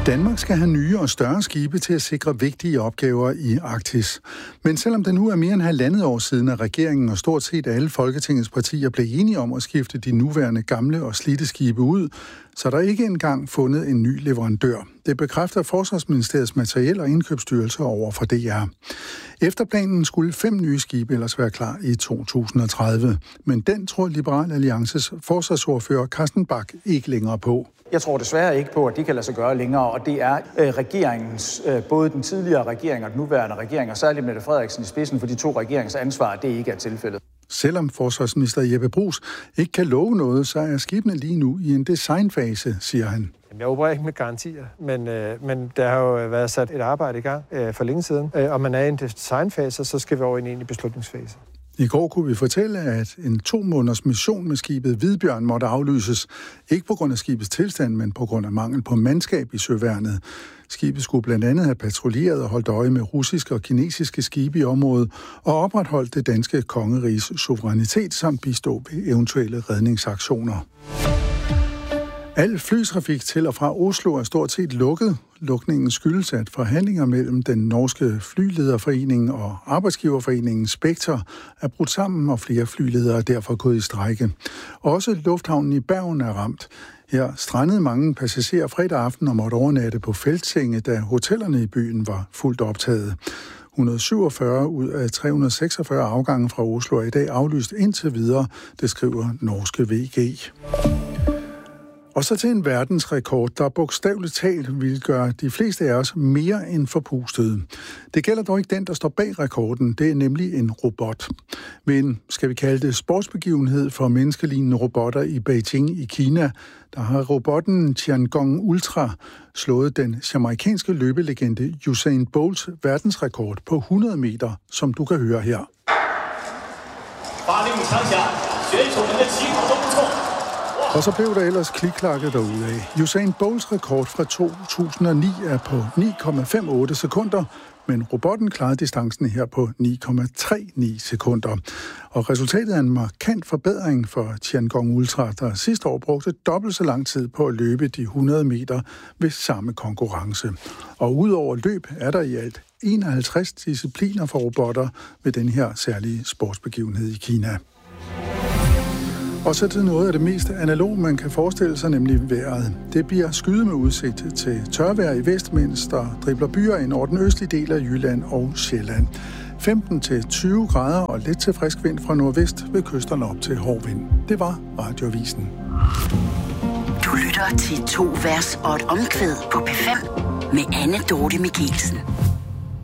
Danmark skal have nye og større skibe til at sikre vigtige opgaver i Arktis. Men selvom det nu er mere end halvandet år siden, at regeringen og stort set alle Folketingets partier blev enige om at skifte de nuværende gamle og slidte skibe ud, så er der ikke engang fundet en ny leverandør. Det bekræfter Forsvarsministeriets materiel- og indkøbsstyrelse over for DR. Efter planen skulle 5 nye skibe ellers være klar i 2030. Men den tror Liberal Alliances forsvarsordfører Carsten Bach ikke længere på. Jeg tror desværre ikke på, at det kan lade sig gøre længere, og det er regeringens, både den tidligere regering og den nuværende regering, og særligt Mette Frederiksen i spidsen for de to regeringens ansvar, at det ikke er tilfældet. Selvom forsvarsminister Jeppe Bruus ikke kan love noget, så er skibene lige nu i en designfase, siger han. Jeg opererer ikke med garantier, men der har jo været sat et arbejde i gang for længe siden, og man er i en designfase, så skal vi over i en egentlig beslutningsfase. I går kunne vi fortælle, at en 2 måneders mission med skibet Hvidbjørn måtte aflyses. Ikke på grund af skibets tilstand, men på grund af mangel på mandskab i søværnet. Skibet skulle blandt andet have patruljeret og holdt øje med russiske og kinesiske skibe i området og opretholdt det danske kongeriges suverænitet samt bistå ved eventuelle redningsaktioner. Al flytrafik til og fra Oslo er stort set lukket. Lukningen skyldes, at forhandlinger mellem den norske flylederforening og arbejdsgiverforeningen Spekter er brudt sammen, og flere flyledere er derfor gået i strejke. Også lufthavnen i Bergen er ramt. Her strandede mange passagerer fredag aften og måtte overnatte på feltsenge, da hotellerne i byen var fuldt optaget. 147 ud af 346 afgange fra Oslo er i dag aflyst indtil videre, det skriver norske VG. Og så til en verdensrekord, der bogstaveligt talt vil gøre de fleste af os mere end forpustede. Det gælder dog ikke den, der står bag rekorden. Det er nemlig en robot. Ved en, skal vi kalde det, sportsbegivenhed for menneskelignende robotter i Beijing i Kina, der har robotten Tiangong Ultra slået den jamaicanske løbelegende Usain Bolts verdensrekord på 100 meter, som du kan høre her. Og så blev der ellers klikklakket derudaf. Usain Bolts rekord fra 2009 er på 9,58 sekunder, men robotten klarede distancen her på 9,39 sekunder. Og resultatet er en markant forbedring for Tiangong Ultra, der sidste år brugte dobbelt så lang tid på at løbe de 100 meter ved samme konkurrence. Og udover løb er der i alt 51 discipliner for robotter ved den her særlige sportsbegivenhed i Kina. Og så til noget af det mest analog, man kan forestille sig, nemlig vejret. Det bliver skyet med udsigt til tørvejr i vest, mens der dribler byer ind over den østlige del af Jylland og Sjælland. 15-20 grader og lidt til frisk vind fra nordvest ved kysterne op til hård vind. Det var Radioavisen. Du lytter til 2 vers og et omkvæd på P5 med Anne Dorte Michelsen.